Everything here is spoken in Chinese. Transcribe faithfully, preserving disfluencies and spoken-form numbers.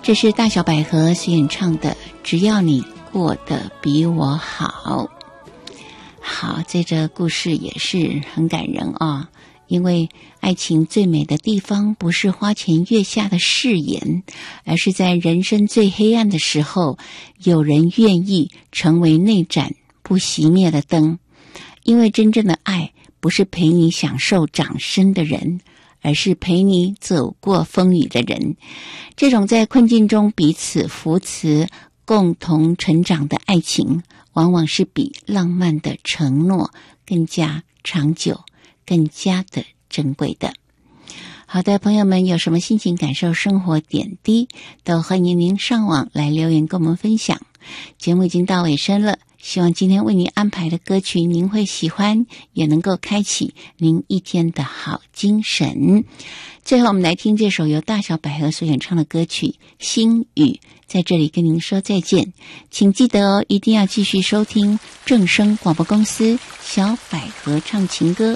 这是大小百合所演唱的《只要你过得比我好》。好，这则故事也是很感人啊，因为爱情最美的地方不是花前月下的誓言，而是在人生最黑暗的时候，有人愿意成为那盏不熄灭的灯。因为真正的爱不是陪你享受掌声的人，而是陪你走过风雨的人。这种在困境中彼此扶持、共同成长的爱情，往往是比浪漫的承诺更加长久、更加的珍贵的。好的，朋友们，有什么心情感受生活点滴，都欢迎您上网来留言跟我们分享。节目已经到尾声了，希望今天为您安排的歌曲您会喜欢，也能够开启您一天的好精神。最后我们来听这首由大小百合所演唱的歌曲《心语》，在这里跟您说再见。请记得哦，一定要继续收听正声广播公司小百合唱情歌。